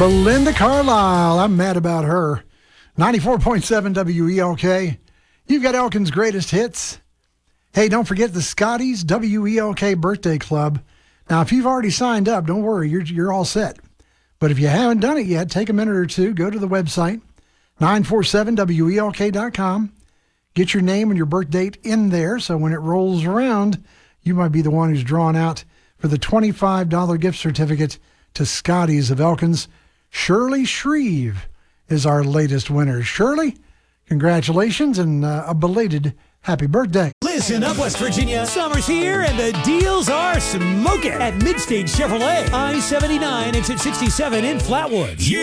Belinda Carlisle. I'm mad about her. 94.7 WELK. You've got Elkin's greatest hits. Hey, don't forget the Scotty's WELK Birthday Club. Now, if you've already signed up, don't worry, you're all set. But if you haven't done it yet, take a minute or two, go to the website, 947WELK.com. Get your name and your birth date in there, so when it rolls around, you might be the one who's drawn out for the $25 gift certificate to Scotty's of Elkins. Shirley Shreve is our latest winner. Shirley, congratulations and a belated happy birthday. Listen up, West Virginia. Summer's here and the deals are smoking at Midstage Chevrolet, I-79 exit 67 in Flatwoods.